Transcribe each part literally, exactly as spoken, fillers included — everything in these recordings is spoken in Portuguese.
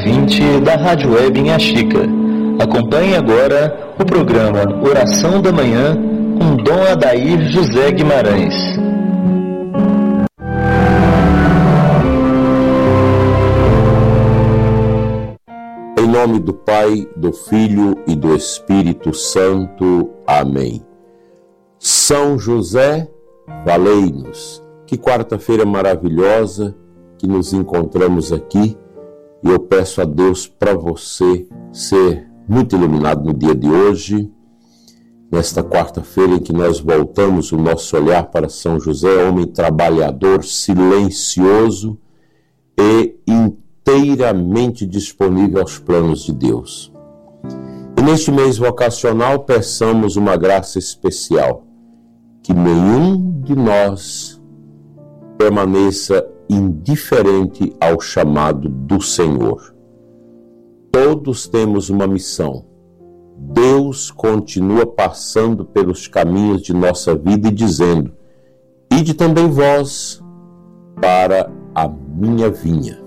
ouvinte da Rádio Web Inhaxica. Acompanhe agora o programa Oração da Manhã com Dom Adair José Guimarães. Em nome do Pai, do Filho e do Espírito Santo. Amém. São José, valei-nos. Que quarta-feira maravilhosa que nos encontramos aqui, e eu peço a Deus para você ser muito iluminado no dia de hoje, nesta quarta-feira em que nós voltamos o nosso olhar para São José, homem trabalhador, silencioso e inteiramente disponível aos planos de Deus. E neste mês vocacional peçamos uma graça especial, que nenhum de nós permaneça indiferente ao chamado do Senhor. Todos temos uma missão. Deus continua passando pelos caminhos de nossa vida e dizendo: ide também vós para a minha vinha.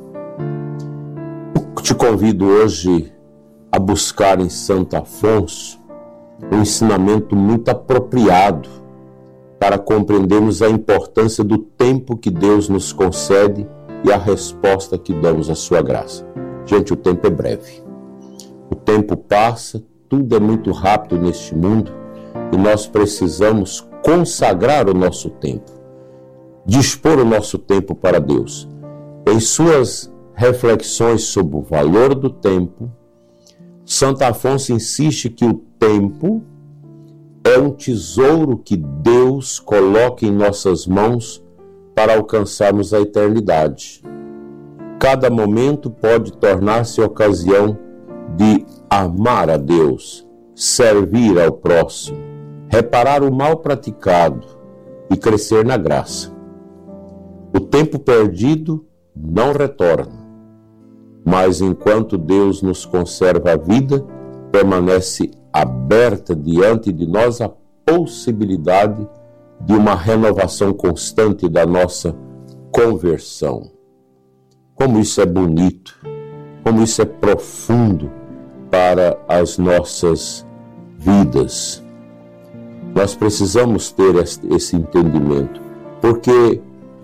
Eu te convido hoje a buscar em Santo Afonso um ensinamento muito apropriado para compreendermos a importância do tempo que Deus nos concede e a resposta que damos à sua graça. Gente, o tempo é breve. O tempo passa, tudo é muito rápido neste mundo e nós precisamos consagrar o nosso tempo, dispor o nosso tempo para Deus. Em suas reflexões sobre o valor do tempo, Santo Afonso insiste que o tempo é um tesouro que Deus coloca em nossas mãos para alcançarmos a eternidade. Cada momento pode tornar-se ocasião de amar a Deus, servir ao próximo, reparar o mal praticado e crescer na graça. O tempo perdido não retorna, mas enquanto Deus nos conserva a vida, permanece aberta diante de nós a possibilidade de uma renovação constante da nossa conversão. Como isso é bonito, como isso é profundo para as nossas vidas. Nós precisamos ter esse entendimento, porque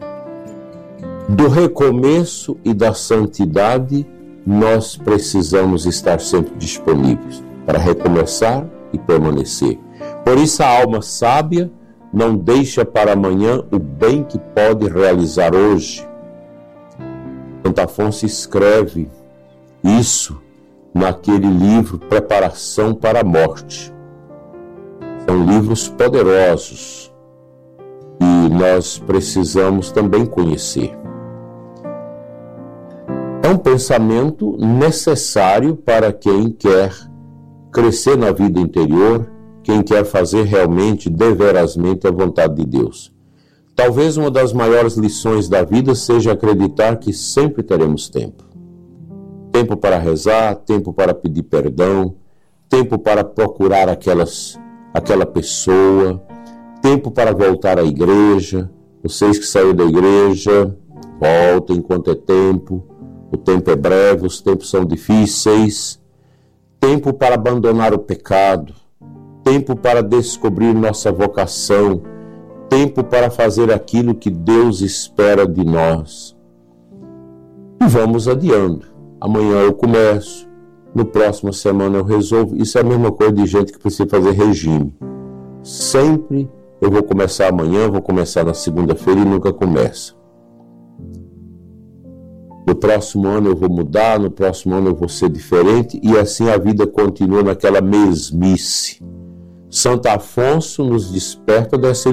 do recomeço e da santidade nós precisamos estar sempre disponíveis para recomeçar e permanecer. Por isso a alma sábia não deixa para amanhã o bem que pode realizar hoje. Santo Afonso escreve isso naquele livro Preparação para a Morte. São livros poderosos e nós precisamos também conhecer. É um pensamento necessário para quem quer crescer na vida interior, quem quer fazer realmente, deverazmente a vontade de Deus. Talvez uma das maiores lições da vida seja acreditar que sempre teremos tempo. Tempo para rezar, tempo para pedir perdão, tempo para procurar aquelas, aquela pessoa, tempo para voltar à igreja. Vocês que saíram da igreja, voltem enquanto é tempo. O tempo é breve, os tempos são difíceis. Tempo para abandonar o pecado, tempo para descobrir nossa vocação, tempo para fazer aquilo que Deus espera de nós. E vamos adiando. Amanhã eu começo, no próximo semana eu resolvo. Isso é a mesma coisa de gente que precisa fazer regime. Sempre eu vou começar amanhã, vou começar na segunda-feira e nunca começa. No próximo ano eu vou mudar, no próximo ano eu vou ser diferente, e assim a vida continua naquela mesmice. Santo Afonso nos desperta dessa